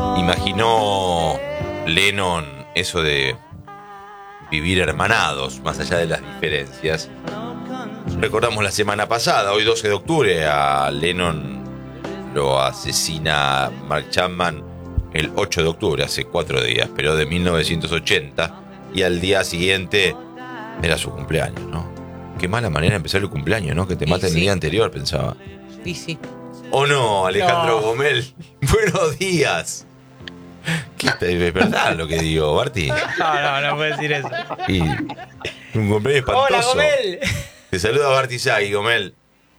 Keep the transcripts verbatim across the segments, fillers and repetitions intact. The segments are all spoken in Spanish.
Imaginó Lennon eso de vivir hermanados, más allá de las diferencias. Recordamos la semana pasada, hoy doce de octubre, a Lennon lo asesina Mark Chapman el ocho de octubre, hace cuatro días, pero de mil novecientos ochenta, y al día siguiente era su cumpleaños, ¿no? Qué mala manera de empezar el cumpleaños, ¿no? Que te maten sí. el día anterior, pensaba. Sí, sí. ¿O no, Alejandro no. Gomel? Buenos días. ¿Qué, ¿Es verdad lo que digo, Barty? No, no, no puedo decir eso. Y un cumpleaños espantoso. ¡Hola, Gomel! Te saluda Barty Sagui, Gomel.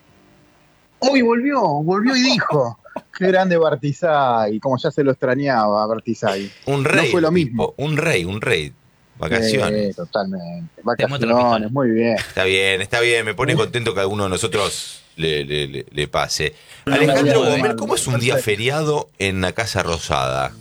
Uy, volvió, volvió y dijo. Qué grande Barty Sagui, como ya se lo extrañaba Barty Sagui. Un rey. No fue lo mismo. Un rey, un rey. Vacaciones. Sí, totalmente. Vacaciones, muy bien. Está bien, está bien. Me pone contento que a alguno de nosotros le, le, le, le pase. Alejandro Gomel, ¿cómo es un día feriado en la Casa Rosada?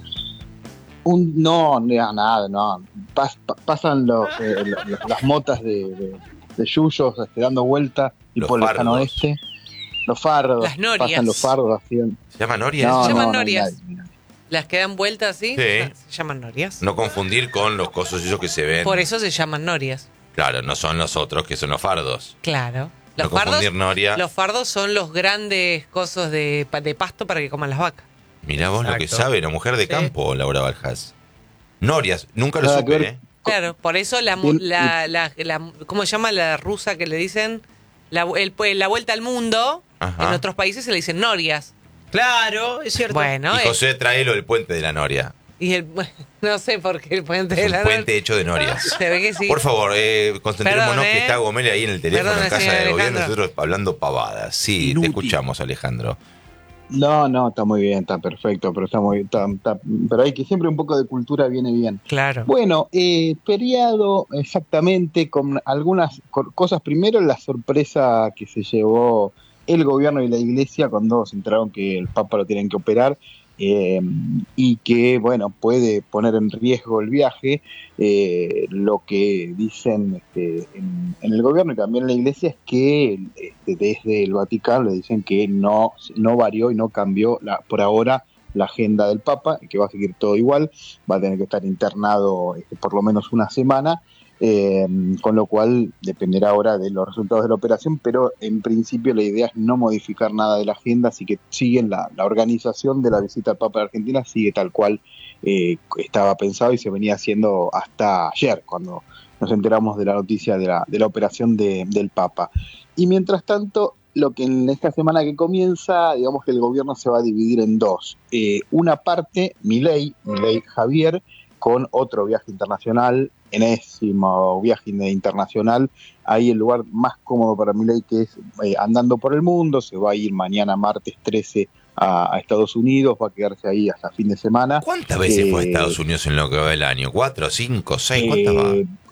Un, no, no, nada, no. Pas, pa, pasan los, eh, los, las motas de, de, de yuyos este, dando vuelta y los por fardos. El lejano oeste. Los fardos. Las norias. Pasan los fardos haciendo. ¿Se llaman norias? No, se llaman no, norias. No, no, no. Las que dan vueltas así, sí. se llaman norias. No confundir con los cosos esos que se ven. Por eso se llaman norias. Claro, no son los otros que son los fardos. Claro. Los no fardos, confundir noria. Los fardos son los grandes cosos de, de pasto para que coman las vacas. Mirá vos Exacto. Lo que sabe la mujer de sí. campo, Laura Baljas. Norias, nunca lo Nada supe, ¿eh? Claro, por eso la, la, la, la, ¿cómo se llama la rusa que le dicen? La, el, la vuelta al mundo, Ajá. en otros países se le dicen norias. Claro, es cierto. Bueno, y José es... Traelo el puente de la Noria. Y el, no sé por qué el puente es de la Noria. Un puente hecho de norias. Se ve que sí. Por favor, eh, concentrémonos Perdón, ¿eh? que está Gomel ahí en el teléfono Perdón, en casa señor del gobierno, Alejandro. nosotros hablando pavadas. Sí, Inútil. Te escuchamos, Alejandro. No, no, está muy bien, está perfecto, pero está muy está, está, pero hay que siempre un poco de cultura viene bien. Claro. Bueno, eh, feriado exactamente con algunas cosas. Primero, la sorpresa que se llevó el gobierno y la iglesia cuando se enteraron que el Papa lo tienen que operar. Eh, y que, bueno, puede poner en riesgo el viaje. Eh, lo que dicen este, en, en el gobierno y también en la iglesia es que este, desde el Vaticano le dicen que no, no varió y no cambió la, por ahora la agenda del Papa, que va a seguir todo igual, va a tener que estar internado este, por lo menos una semana. Eh, con lo cual dependerá ahora de los resultados de la operación, pero en principio la idea es no modificar nada de la agenda, así que siguen la, la organización de la visita al Papa de Argentina, sigue tal cual eh, estaba pensado y se venía haciendo hasta ayer, cuando nos enteramos de la noticia de la, de la operación de, del Papa. Y mientras tanto, lo que en esta semana que comienza, digamos que el gobierno se va a dividir en dos. Eh, una parte, Milei, Milei Javier, con otro viaje internacional, enésimo viaje internacional, ahí el lugar más cómodo para Milei, que es eh, andando por el mundo. Se va a ir mañana martes trece a, a Estados Unidos, va a quedarse ahí hasta fin de semana. ¿Cuántas veces eh, fue a Estados Unidos en lo que va del año? ¿Cuatro, cinco, seis? ¿Cuántas eh, va?